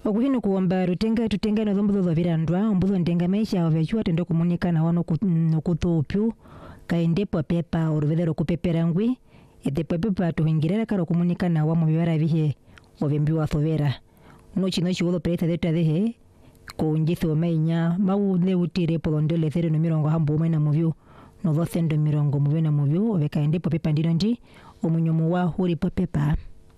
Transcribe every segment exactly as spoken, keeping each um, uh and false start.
Okuhino kuomba rutenga tutenga no zombo zo virandwa ombuzo ndenga maisha ovechua tendo komunika na wano nokutopyu kaendepo pepa oruvedero kupeperangwi edepo pepa tuhingirera karo komunika na wamo bibara bihe ovembiwa thovera no chino chiwolo preta deta dehe kunjitho mainya mau ne utire polondele thero no mirongo hambo mena muvyo no docendo mirongo muvyo na muvyo ovekaendepo pepa ndino ndi omunyomo wa huri pepa.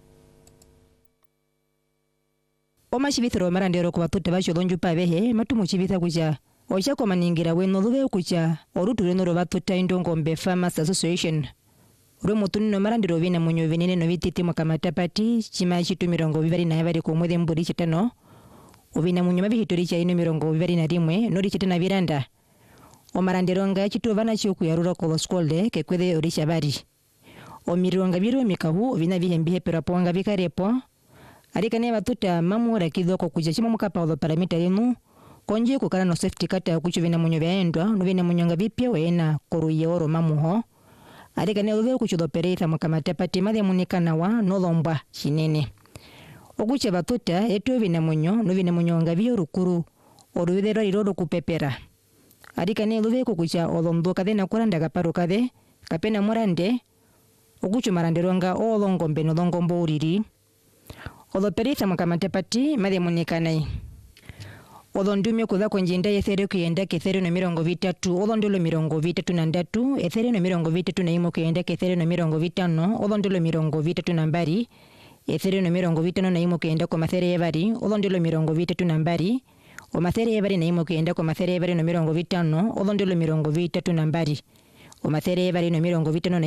Oma chivithiro marandero kwa tutte bacho donju pabehe matumu chivitha kuja ocha kwa maningira weno luwe kuja orutu reno robatuta indongombe Farmers Association ro mutuni no marandero vina munyo venene no vititi makamatapati chima chitu mirongo vivari na yavari ko mwede mburi chitano ovina munyo mabihitori cha ino mirongo vivari na rimwe no richitana viranda omarandero nga chitu vana chiku yarura ko skolde ke kwede orisha bari omironga biro mikahu ovina vihembihe peraponga vikarepo arikane batuta mamura kidoko kuja chima mukapa odo paramita yenu konje kukana no safety kata kuchuvina munyo byaendwa no bina munyonga bipya wena koruye oro mamuho arikane odo kuchudo pereitha mukamata pati made munikana wa no lombwa chinene okuche batuta eto bina munyo no bina munyonga byo rukuru orudero iroro kupepera arikane odo kukucha olombo kadena kuranda kaparo kade kapena murande okuchu maranderonga olongombe no longombo uriri odo perisa mukamatapati made munikanai odo ndumye kuza konjinda yesere kuyenda kesere no mirongo vitatu odo ndolo mirongo vitatu na ndatu esere no mirongo vitatu na imo kuyenda kesere no mirongo vitano odo ndolo mirongo vitatu na mbari esere no mirongo vitano na imo kuyenda ko masere yebari odo ndolo mirongo vitatu na mbari o masere yebari na imo kuyenda ko masere yebari no mirongo vitano odo ndolo mirongo vitatu na mbari o masere yebari no mirongo vitano na